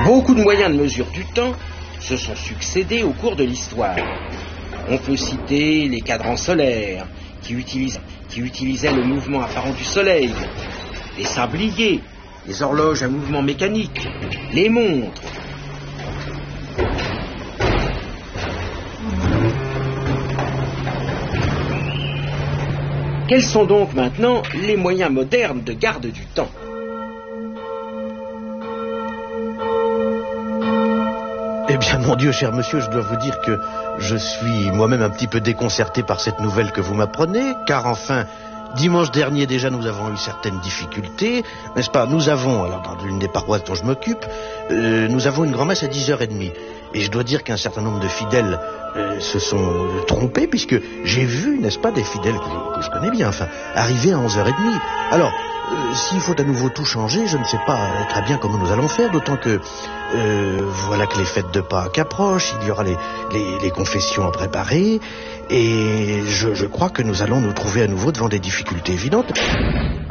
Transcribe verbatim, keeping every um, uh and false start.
Beaucoup de moyens de mesure du temps se sont succédés au cours de l'histoire. On peut citer les cadrans solaires, qui, utilisent, qui utilisaient le mouvement apparent du soleil, les sabliers, les horloges à mouvement mécanique, les montres. Quels sont donc maintenant les moyens modernes de garde du temps ? Eh bien, mon Dieu, cher monsieur, je dois vous dire que je suis moi-même un petit peu déconcerté par cette nouvelle que vous m'apprenez, car enfin, dimanche dernier déjà, nous avons eu certaines difficultés, n'est-ce pas? Nous avons, alors dans l'une des paroisses dont je m'occupe, euh, nous avons une grand-messe à dix heures trente. Et je dois dire qu'un certain nombre de fidèles euh, se sont euh, trompés, puisque j'ai vu, n'est-ce pas, des fidèles que, que je connais bien, enfin, arriver à onze heures trente. Alors, euh, s'il faut à nouveau tout changer, je ne sais pas très bien comment nous allons faire, d'autant que euh, voilà que les fêtes de Pâques approchent, il y aura les, les, les confessions à préparer, et je, je crois que nous allons nous trouver à nouveau devant des difficultés évidentes.